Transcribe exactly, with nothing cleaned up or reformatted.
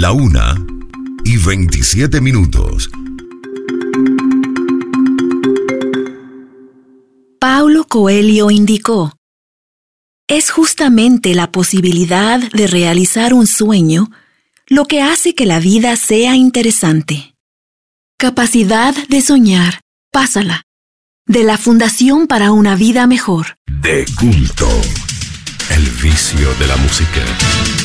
La una y veintisiete minutos. Paulo Coelho indicó: es justamente la posibilidad de realizar un sueño lo que hace que la vida sea interesante. Capacidad de soñar, pásala. De la Fundación para una Vida Mejor. De culto. El vicio de la música.